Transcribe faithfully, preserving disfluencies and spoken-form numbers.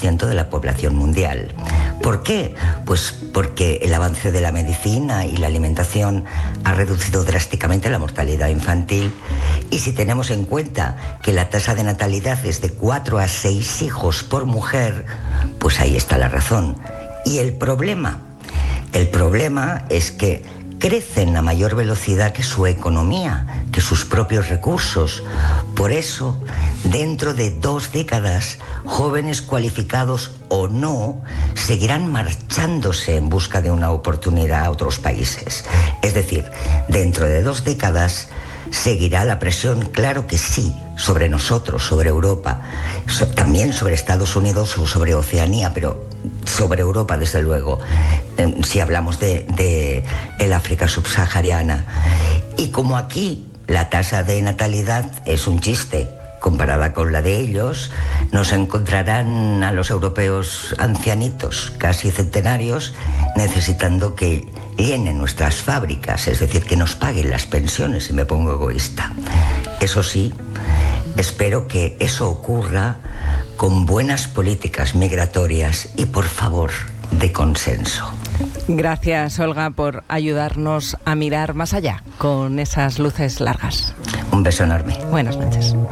ciento de la población mundial. ¿Por qué? Pues porque el avance de la medicina y la alimentación ha reducido drásticamente la mortalidad infantil, y si tenemos en cuenta que la tasa de natalidad es de cuatro a seis hijos por mujer, pues ahí está la razón. ¿Y el problema? El problema es que crecen a mayor velocidad que su economía, que sus propios recursos. Por eso, dentro de dos décadas, jóvenes cualificados o no, seguirán marchándose en busca de una oportunidad a otros países. Es decir, dentro de dos décadas seguirá la presión, claro que sí, sobre nosotros, sobre Europa, so, también sobre Estados Unidos o sobre Oceanía, pero sobre Europa, desde luego, eh, si hablamos de, de el África subsahariana. Y como aquí la tasa de natalidad es un chiste comparada con la de ellos, nos encontrarán a los europeos ancianitos, casi centenarios, necesitando que llenen nuestras fábricas, es decir, que nos paguen las pensiones, si me pongo egoísta. Eso sí, espero que eso ocurra con buenas políticas migratorias y, por favor, de consenso. Gracias, Olga, por ayudarnos a mirar más allá con esas luces largas. Un beso enorme. Buenas noches.